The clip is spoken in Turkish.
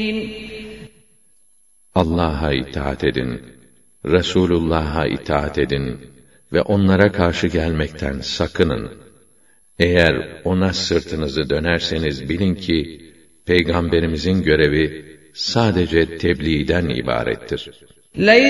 Allah'a itaat edin, Resulullah'a itaat edin ve onlara karşı gelmekten sakının. Eğer ona sırtınızı dönerseniz bilin ki, Peygamberimizin görevi sadece tebliğden ibarettir.